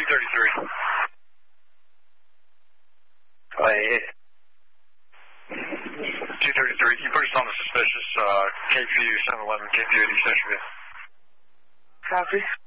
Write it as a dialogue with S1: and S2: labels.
S1: T33. T33, you put us on the suspicious KVU 711, KVU 80 Central.
S2: Copy.